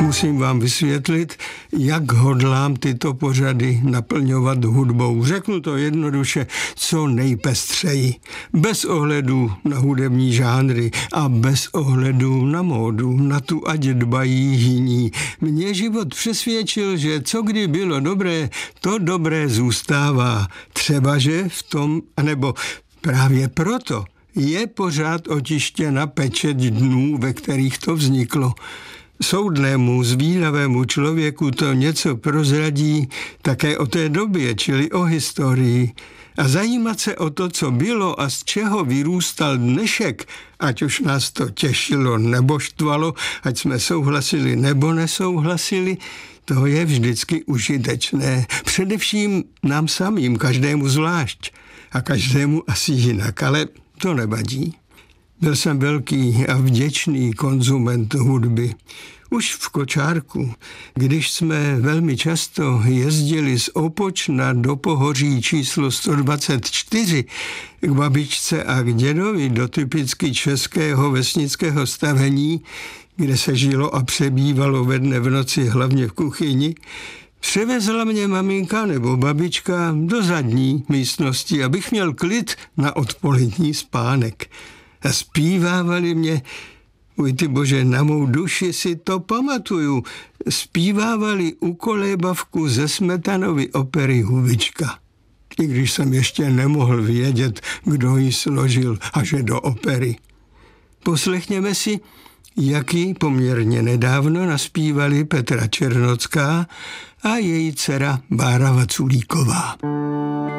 Musím vám vysvětlit, jak hodlám tyto pořady naplňovat hudbou. Řeknu to jednoduše, co nejpestřeji. Bez ohledu na hudební žánry a bez ohledu na módu, na tu ať dbají jiní. Mě život přesvědčil, že co kdy bylo dobré, to dobré zůstává. Třebaže v tom, anebo právě proto je pořád otištěna pečeť dnů, ve kterých to vzniklo. Soudnému, zvídavému člověku to něco prozradí také o té době, čili o historii. A zajímat se o to, co bylo a z čeho vyrůstal dnešek, ať už nás to těšilo nebo štvalo, ať jsme souhlasili nebo nesouhlasili, to je vždycky užitečné. Především nám samým, každému zvlášť a každému asi jinak, ale to nevadí. Byl jsem velký a vděčný konzument hudby. Už v kočárku, když jsme velmi často jezdili z Opočna do Pohoří číslo 124 k babičce a k dědovi do typicky českého vesnického stavení, kde se žilo a přebývalo ve dne v noci hlavně v kuchyni, převezla mě maminka nebo babička do zadní místnosti, abych měl klid na odpolední spánek. A zpívávali mě, uj ty bože, na mou duši si to pamatuju, zpívávali u kolébavku ze Smetanovy opery Huvička. I když jsem ještě nemohl vědět, kdo ji složil a že do opery. Poslechněme si, jak ji poměrně nedávno naspívali Petra Černocká a její dcera Bára Vaculíková.